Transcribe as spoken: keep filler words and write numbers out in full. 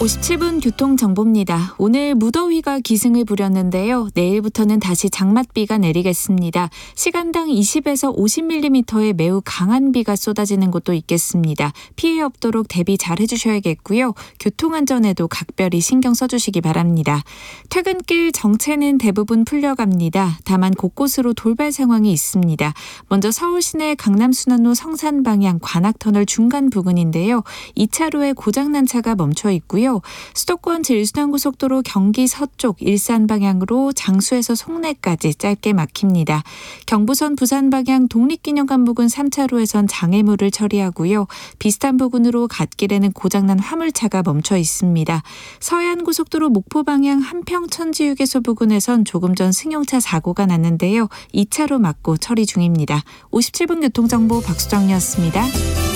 오십칠 분 교통정보입니다. 오늘 무더위가 기승을 부렸는데요. 내일부터는 다시 장맛비가 내리겠습니다. 시간당 이십에서 오십 밀리미터의 매우 강한 비가 쏟아지는 곳도 있겠습니다. 피해 없도록 대비 잘 해주셔야겠고요. 교통안전에도 각별히 신경 써주시기 바랍니다. 퇴근길 정체는 대부분 풀려갑니다. 다만 곳곳으로 돌발 상황이 있습니다. 먼저 서울 시내 강남순환로 성산 방향 관악터널 중간 부근인데요. 이 차로에 고장난 차가 멈춰 있고요. 수도권 제일순환고속도로 경기 서쪽 일산 방향으로 장수에서 송내까지 짧게 막힙니다. 경부선 부산 방향 독립기념관 부근 삼 차로에선 장애물을 처리하고요. 비슷한 부근으로 갓길에는 고장난 화물차가 멈춰 있습니다. 서해안고속도로 목포 방향 한평천지휴게소 부근에선 조금 전 승용차 사고가 났는데요. 이 차로 막고 처리 중입니다. 오십칠 분 교통정보 박수정이었습니다.